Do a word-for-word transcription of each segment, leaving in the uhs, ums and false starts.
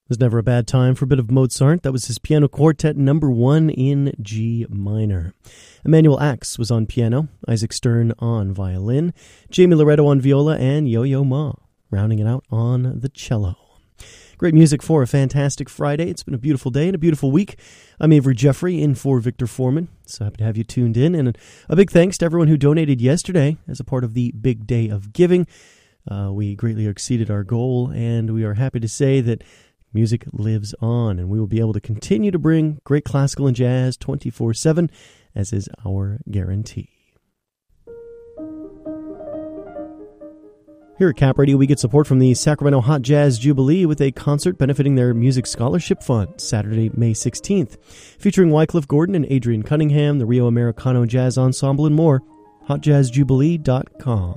There's never a bad time for a bit of Mozart. That was his piano quartet number one in G minor. Emanuel Ax was on piano, Isaac Stern on violin, Jamie Loretto on viola, and Yo-Yo Ma rounding it out on the cello. Great music for a fantastic Friday. It's been a beautiful day and a beautiful week. I'm Avery Jeffrey in for Victor Foreman. So happy to have you tuned in. And a big thanks to everyone who donated yesterday as a part of the big day of giving. Uh, we greatly exceeded our goal, and we are happy to say that music lives on, and we will be able to continue to bring great classical and jazz twenty-four seven, as is our guarantee. Here at Cap Radio, we get support from the Sacramento Hot Jazz Jubilee with a concert benefiting their Music Scholarship Fund, Saturday, May sixteenth, featuring Wycliffe Gordon and Adrian Cunningham, the Rio Americano Jazz Ensemble, and more. hot jazz jubilee dot com.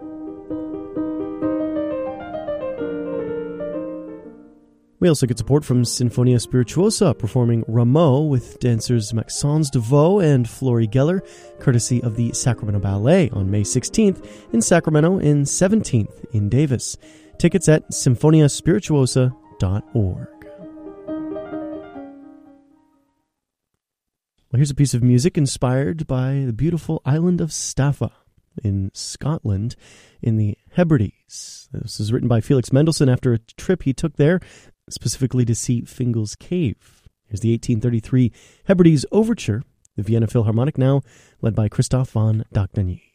We also get support from Sinfonia Spirituosa, performing Rameau with dancers Maxence Deveau and Flory Geller, courtesy of the Sacramento Ballet on May sixteenth in Sacramento and seventeenth in Davis. Tickets at symphonia spirituosa dot org. Well, here's a piece of music inspired by the beautiful island of Staffa in Scotland in the Hebrides. This is written by Felix Mendelssohn after a trip he took there, specifically to see Fingal's Cave. Here's the eighteen thirty-three Hebrides Overture, the Vienna Philharmonic, now led by Christoph von Dohnanyi.